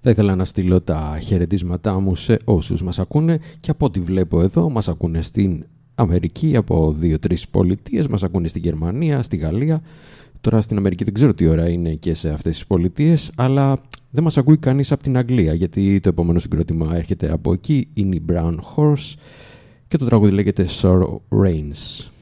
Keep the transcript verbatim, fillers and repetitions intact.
Θα ήθελα να στείλω τα χαιρετίσματά μου σε όσους μας ακούνε και από ό,τι βλέπω εδώ μας ακούνε στην Αμερική από δύο-τρεις πολιτείες, μας ακούνε στη Γερμανία, στη Γαλλία. Τώρα στην Αμερική δεν ξέρω τι ώρα είναι και σε αυτές τις πολιτείες, αλλά δεν μας ακούει κανείς από την Αγγλία, γιατί το επόμενο συγκρότημα έρχεται από εκεί, είναι η Brown Horse και το τραγούδι λέγεται Sorrow Reigns.